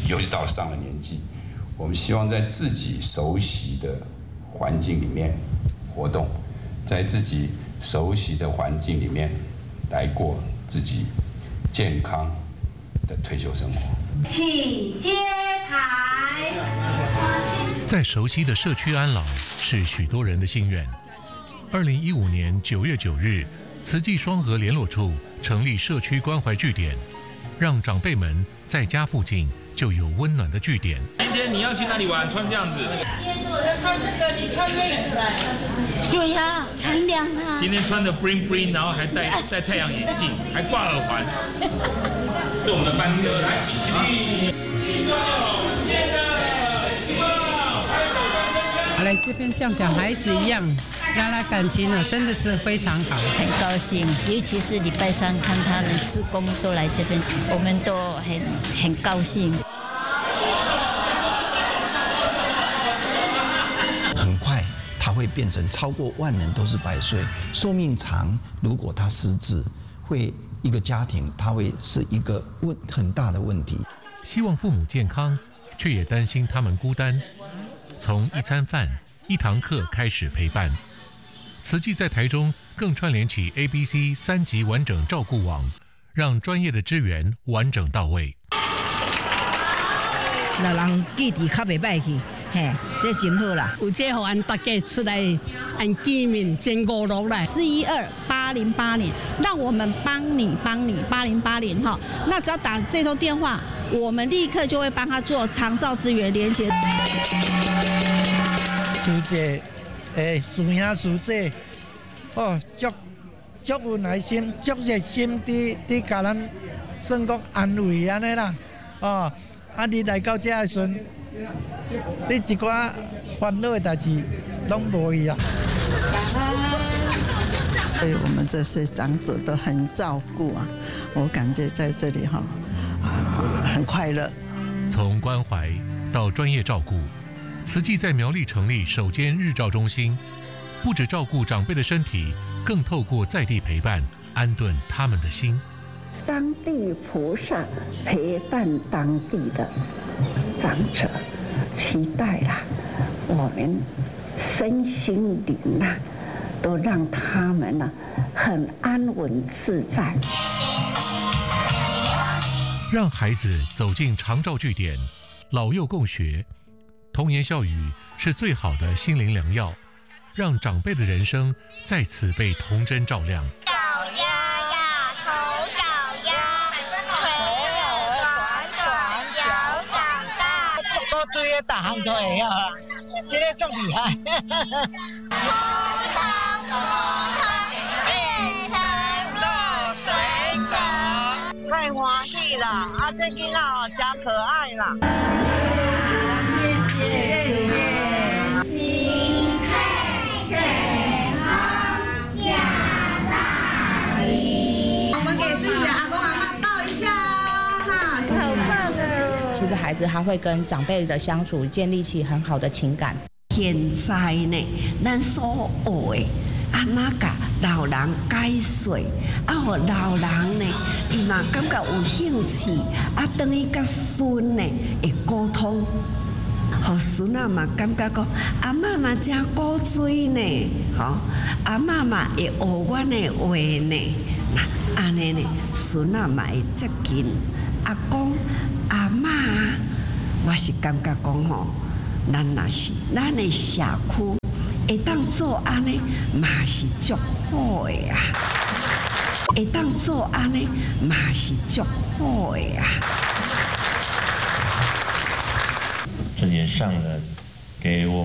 尤其到了上了年纪，我们希望在自己熟悉的环境里面活动，在自己熟悉的环境里面来过自己健康的退休生活。 请揭牌。 在熟悉的社区安老是许多人的心愿。2015年9月9日，慈济双和联络处成立社区关怀据点，让长辈们在家附近就有温暖的据点。 今天你要去哪里玩？穿这样子。 今天做人穿这个，你穿瑞士来。对呀，很凉啊。 今天穿的 bling bling， 然后还戴太阳眼镜，还挂耳环。是我们的班哥来举起立，新庄有见了，希望拍手掌声。 来这边像小孩子一样，让他感情真的是非常好， 很高兴。尤其是礼拜三看他们志工都来这边，我们都很高兴。 很快，他会变成超过10000人都是100岁，寿命长。如果他失智，会一个家庭他会是一个很大的问题。 希望父母健康，却也担心他们孤单。从一餐饭、一堂课开始陪伴。慈济在台中更串联起 ABC 3级完整照顾网，让专业的支援完整到位。 若人记忆较袂歹去，这真好啦。 有这互咱大家出来按见面真5路来 412-808，让我们帮你8080哈。那只要打这通电话，我们立刻就会帮他做长照资源连结。 师姐，师兄师姐，哦，足有耐心，足热心伫甲咱算讲安慰安尼啦，哦，你来到这的时阵，你一寡烦恼的代志拢无去啊。 对我们这些长者都很照顾啊，我感觉在这里很快乐。 从关怀到专业照顾，慈济在苗栗成立首间日照中心，不只照顾长辈的身体，更透过在地陪伴，安顿他们的心。 当地菩萨陪伴当地的长者，期待啦，我们身心灵啦，都让他们呢很安稳自在。 让孩子走进长照据点，老幼共学，童言笑语是最好的心灵良药，让长辈的人生再次被童真照亮。 小鸭呀，丑小鸭，腿儿短短，脚长大。 我追个大行都会啊，这个足厉害。 太欢喜啦！这囡仔真可爱啦。谢谢。 心态健康下大利。 我们给自己的阿公阿嬷抱一下哈，好棒哦！ 其实孩子他会跟长辈的相处建立起很好的情感。 现在呢，咱所学的。那甲老人解说，互老人呢，伊嘛感觉有兴趣，等于甲孙呢会沟通，互孙仔嘛感觉讲，阿嬷嘛真古锥呢，阿嬷嘛会学阮的话呢，安尼呢，孙仔嘛会接近。公阿嬷，我是感觉讲咱若是咱的社区。会当做安尼，嘛是足好的啊！会当做安尼，嘛是足好的啊！ 这也上了给我